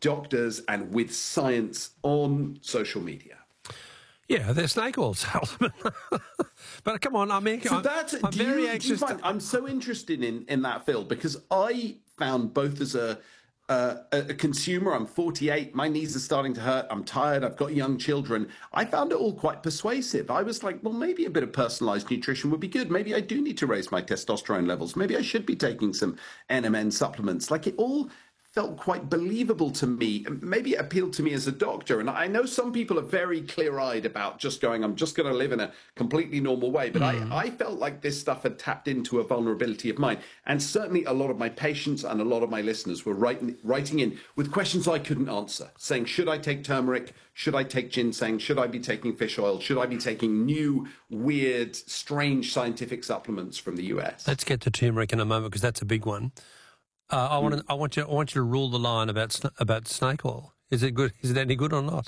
doctors and with science on social media. Yeah, they're snake oil salesmen. But come on, I'm very anxious. I'm so interested in that, Phil, because I found both as a consumer, I'm 48, my knees are starting to hurt, I'm tired, I've got young children. I found it all quite persuasive. I was like, well, maybe a bit of personalized nutrition would be good. Maybe I do need to raise my testosterone levels. Maybe I should be taking some NMN supplements. Like, it all felt quite believable to me. Maybe it appealed to me as a doctor. And I know some people are very clear-eyed about just going, I'm just going to live in a completely normal way. But I felt like this stuff had tapped into a vulnerability of mine. And certainly a lot of my patients and a lot of my listeners were writing in with questions I couldn't answer, saying, should I take turmeric? Should I take ginseng? Should I be taking fish oil? Should I be taking new, weird, strange scientific supplements from the US? Let's get to turmeric in a moment, because that's a big one. I want you to rule the line about snake oil. Is it good? Is it any good or not?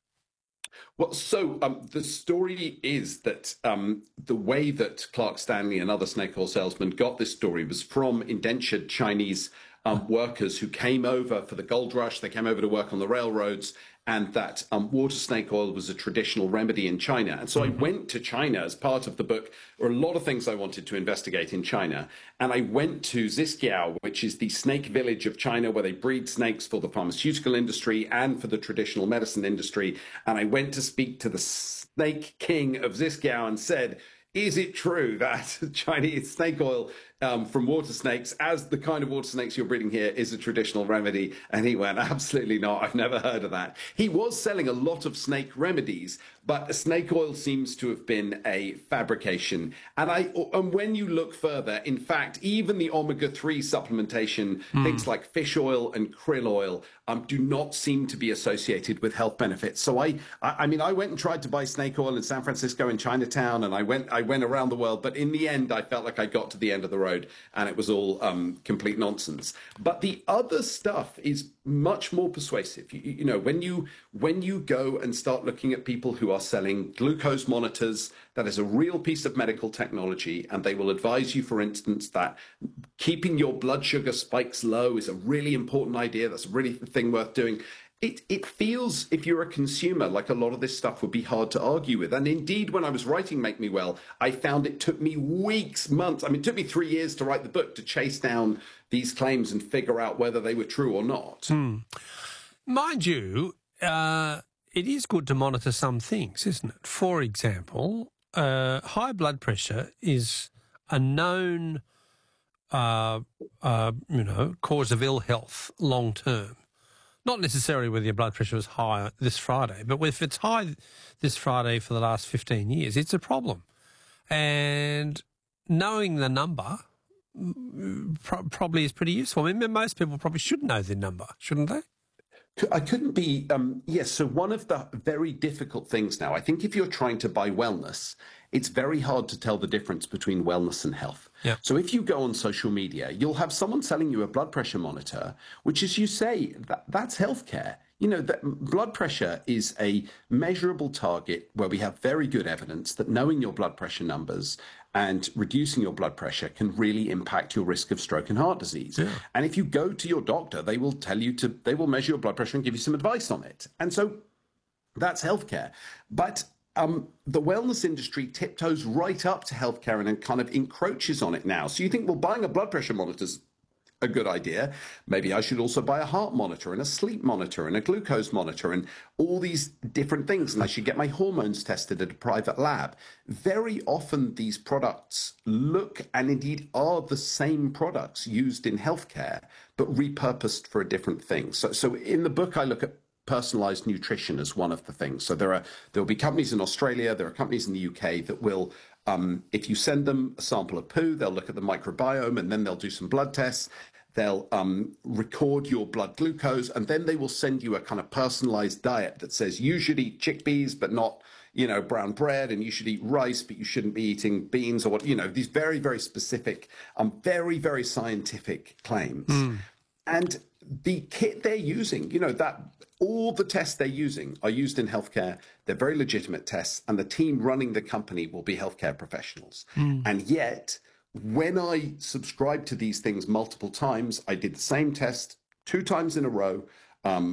Well, so the story is that the way that Clark Stanley and other snake oil salesmen got this story was from indentured Chinese workers who came over for the gold rush. They came over to work on the railroads, and that water snake oil was a traditional remedy in China. And so I went to China as part of the book. There were a lot of things I wanted to investigate in China. And I went to Zizkiao, which is the snake village of China, where they breed snakes for the pharmaceutical industry and for the traditional medicine industry. And I went to speak to the snake king of Zizkiao and said, is it true that Chinese snake oil from water snakes, as the kind of water snakes you're breeding here, is a traditional remedy? And he went, absolutely not. I've never heard of that. He was selling a lot of snake remedies, but snake oil seems to have been a fabrication. And when you look further, in fact, even the omega-3 supplementation, things like fish oil and krill oil, do not seem to be associated with health benefits. So I mean, I went and tried to buy snake oil in San Francisco and Chinatown, and I went around the world, but in the end, I felt like I got to the end of the road and it was all complete nonsense. But the other stuff is much more persuasive. You know, when you go and start looking at people who are selling glucose monitors, that is a real piece of medical technology, and they will advise you, for instance, that keeping your blood sugar spikes low is a really important idea. That's a really thing worth doing. It feels, if you're a consumer, like a lot of this stuff would be hard to argue with. And indeed, when I was writing Make Me Well, I found it took me weeks, months. I mean, it took me 3 years to write the book, to chase down these claims and figure out whether they were true or not. Mind you, it is good to monitor some things, isn't it? For example, high blood pressure is a known, cause of ill health long term. Not necessarily whether your blood pressure was high this Friday, but if it's high this Friday for the last 15 years, it's a problem. And knowing the number probably is pretty useful. I mean, most people probably should know their number, shouldn't they? I couldn't be, yes. So one of the very difficult things now, I think if you're trying to buy wellness, it's very hard to tell the difference between wellness and health. Yeah. So if you go on social media, you'll have someone selling you a blood pressure monitor, which, as you say, that's healthcare. You know, that blood pressure is a measurable target where we have very good evidence that knowing your blood pressure numbers and reducing your blood pressure can really impact your risk of stroke and heart disease. Yeah. And if you go to your doctor, they will measure your blood pressure and give you some advice on it. And so that's healthcare. But the wellness industry tiptoes right up to healthcare and kind of encroaches on it now. So you think, well, buying a blood pressure monitor's a good idea. Maybe I should also buy a heart monitor and a sleep monitor and a glucose monitor and all these different things. And I should get my hormones tested at a private lab. Very often these products look and indeed are the same products used in healthcare, but repurposed for a different thing. So in the book, I look at personalized nutrition as one of the things. So there will be companies in Australia, there are companies in the UK that will, if you send them a sample of poo, they'll look at the microbiome and then they'll do some blood tests. They'll record your blood glucose, and then they will send you a kind of personalized diet that says you should eat chickpeas, but not, brown bread, and you should eat rice, but you shouldn't be eating beans or what, these very, very specific, very, very scientific claims. And the kit they're using, that all the tests they're using are used in healthcare. They're very legitimate tests, and the team running the company will be healthcare professionals. And yet, when I subscribed to these things multiple times, I did the same test 2 times in a row.